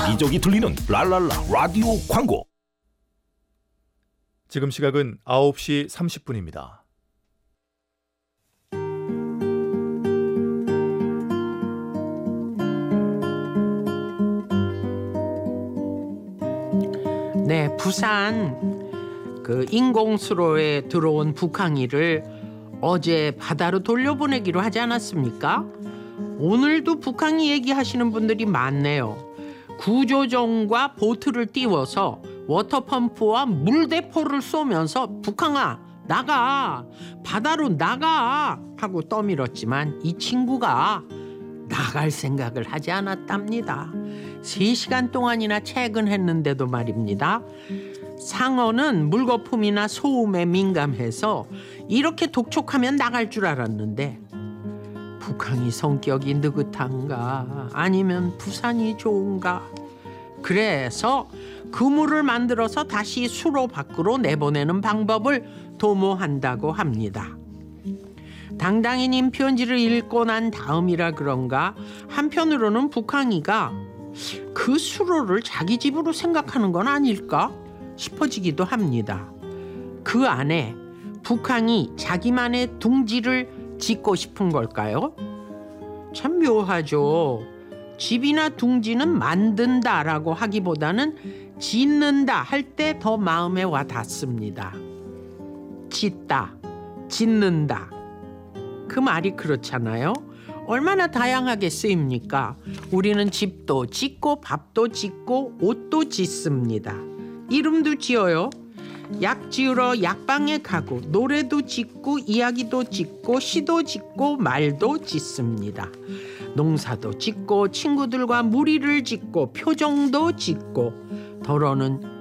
여기저기 들리는 랄랄라 라디오 광고. 지금 시각은 9시 30분입니다. 네, 부산 그 인공수로에 들어온 북항이를 어제 바다로 돌려보내기로 하지 않았습니까? 오늘도 북항이 얘기하시는 분들이 많네요. 구조정과 보트를 띄워서 워터펌프와 물대포를 쏘면서 북항아 나가, 바다로 나가 하고 떠밀었지만 이 친구가 나갈 생각을 하지 않았답니다. 3시간 동안이나 채근했는데도 말입니다. 상어는 물거품이나 소음에 민감해서 이렇게 독촉하면 나갈 줄 알았는데 북한이 성격이 느긋한가 아니면 부산이 좋은가, 그래서 그물을 만들어서 다시 수로 밖으로 내보내는 방법을 도모한다고 합니다. 당당히님 편지를 읽고 난 다음이라 그런가 한편으로는 북항이가 그 수로를 자기 집으로 생각하는 건 아닐까 싶어지기도 합니다. 그 안에 북항이 자기만의 둥지를 짓고 싶은 걸까요? 참 묘하죠. 집이나 둥지는 만든다라고 하기보다는 짓는다 할 때 더 마음에 와 닿습니다. 짓다, 짓는다. 그 말이 그렇잖아요. 얼마나 다양하게 쓰입니까? 우리는 집도 짓고 밥도 짓고 옷도 짓습니다. 이름도 지어요. 약 지으러 약방에 가고 노래도 짓고 이야기도 짓고 시도 짓고 말도 짓습니다. 농사도 짓고 친구들과 무리를 짓고 표정도 짓고 더러는